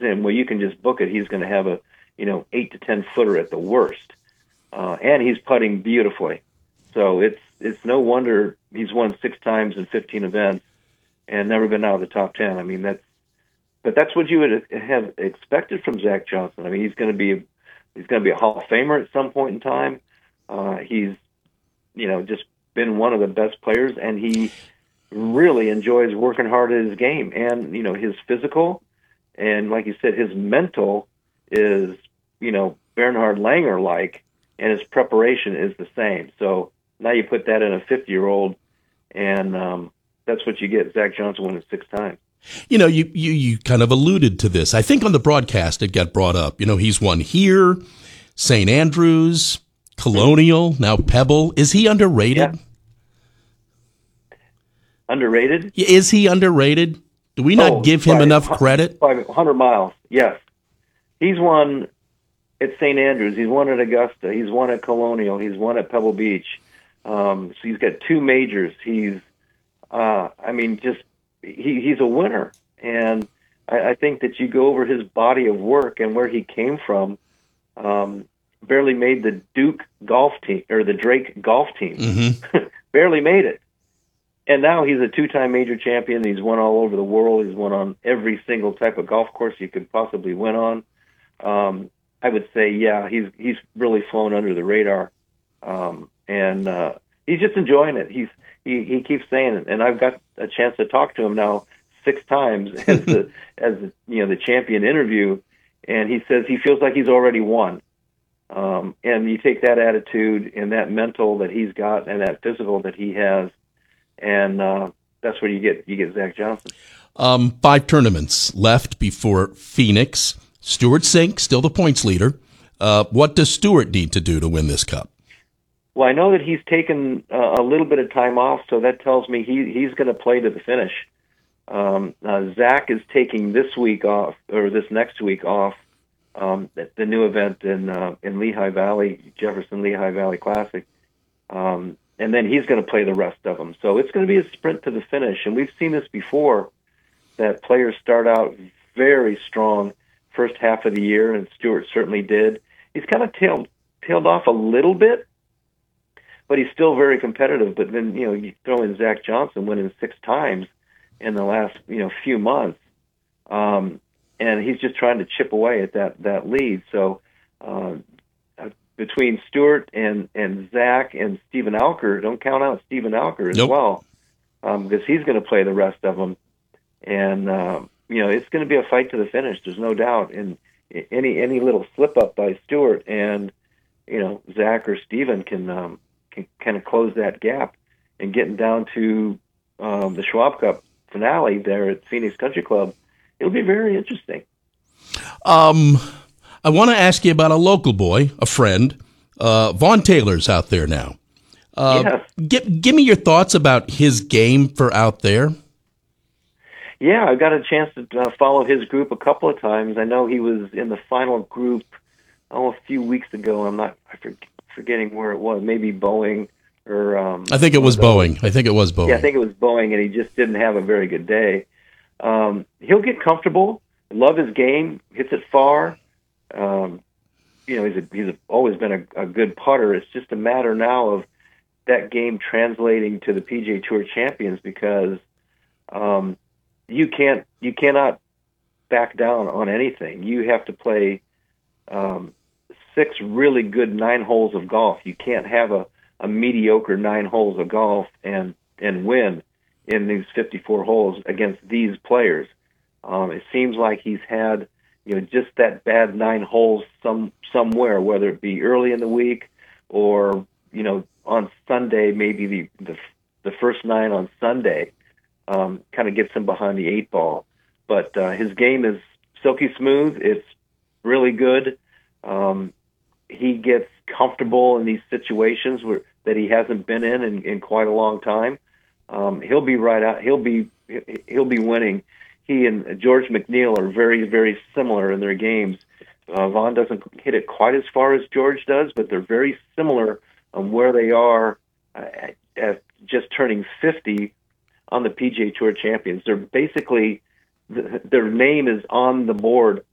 in, well, you can just book it. He's going to have a 8 to 10 footer at the worst, and he's putting beautifully. So it's no wonder he's won 6 times in 15 events and never been out of the top 10. I mean, that's what you would have expected from Zach Johnson. I mean, he's going to be a Hall of Famer at some point in time. He's just been one of the best players, and he really enjoys working hard at his game, and his physical, and like you said, his mental is Bernhard Langer like, and his preparation is the same. So now you put that in a 50-year-old, and that's what you get. Zach Johnson won it 6 times. You kind of alluded to this. I think on the broadcast it got brought up. He's won here, St. Andrews, Colonial, now Pebble. Is he underrated? Yeah. Underrated? Is he underrated? Do we not give him enough credit? 100 miles, yes. He's won at St. Andrews. He's won at Augusta. He's won at Colonial. He's won at Pebble Beach. So he's got 2 majors. He's he's a winner. And I think that you go over his body of work and where he came from, barely made the Duke golf team or the Drake golf team. Mm-hmm. Barely made it. And now he's a 2-time major champion. He's won all over the world. He's won on every single type of golf course you could possibly win on. I would say, yeah, he's really flown under the radar. And he's just enjoying it. He keeps saying it, and I've got a chance to talk to him now 6 times as the champion interview, and he says he feels like he's already won. And you take that attitude and that mental that he's got and that physical that he has, and that's where you get Zach Johnson. 5 tournaments left before Phoenix. Stewart Cink, still the points leader. What does Stewart need to do to win this Cup? Well, I know that he's taken a little bit of time off, so that tells me he's going to play to the finish. Zach is taking this week off, or this next week off, at the new event in Lehigh Valley, Jefferson Lehigh Valley Classic. And then he's going to play the rest of them. So it's going to be a sprint to the finish. And we've seen this before, that players start out very strong first half of the year, and Stewart certainly did. He's kind of tailed off a little bit, but he's still very competitive. But then, you throw in Zach Johnson winning 6 times in the last, few months. And he's just trying to chip away at that lead. So, between Stewart and Zach and Stephen Alker, don't count out Stephen Alker as well, because he's going to play the rest of them. And, it's going to be a fight to the finish. There's no doubt. And any little slip up by Stewart and, Zach or Stephen can kind of close that gap and getting down to the Schwab Cup finale there at Phoenix Country Club. It'll be very interesting. I want to ask you about a local boy, a friend. Vaughn Taylor's out there now. Yes. Give me your thoughts about his game for out there. Yeah, I got a chance to follow his group a couple of times. I know he was in the final group, a few weeks ago. I'm forgetting where it was. Maybe Boeing or I think it was Boeing. Yeah, I think it was Boeing, and he just didn't have a very good day. He'll get comfortable. Love his game. Hits it far. He's always been a good putter. It's just a matter now of that game translating to the PGA Tour champions, because you cannot back down on anything. You have to play 6 really good 9 holes of golf. You can't have a mediocre 9 holes of golf and win in these 54 holes against these players. It seems like he's had just that bad 9 holes somewhere, whether it be early in the week or on Sunday, maybe the first 9 on Sunday kind of gets him behind the 8 ball. But his game is silky smooth. It's really good. He gets comfortable in these situations that he hasn't been in quite a long time. He'll be right out. He'll be winning. He and George McNeil are very, very similar in their games. Vaughn doesn't hit it quite as far as George does, but they're very similar on where they are at just turning 50 on the PGA Tour champions. They're basically, their name is on the board